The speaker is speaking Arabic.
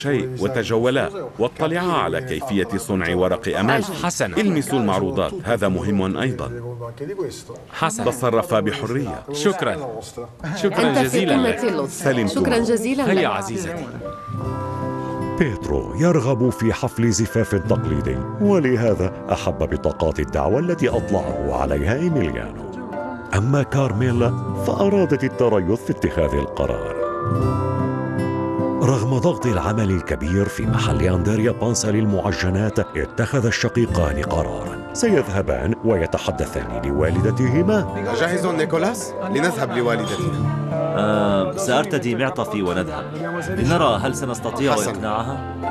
شيء وتجولا واطلعا على كيفية صنع ورق أمال. حسنا. المسوا المعروضات، هذا مهم أيضا. حسنا. تصرف بحرية. شكرا. شكرا أنت في جزيلا قمة لك. اللطف. شكرا جزيلا هيا لك. عزيزتي. بيترو يرغب في حفل زفاف تقليدي، ولهذا أحب بطاقات الدعوة التي أطلعه عليها إيميليانو. أما كارميلا فأرادت التريث في اتخاذ القرار. رغم ضغط العمل الكبير في محل أندريا بانسا للمعجنات، اتخذ الشقيقان قرارا: سيذهبان ويتحدثان لوالدتهما. جاهز نيكولاس؟ لنذهب لوالدتي. سأرتدي معطفي ونذهب لنرى هل سنستطيع حسن. إقناعها.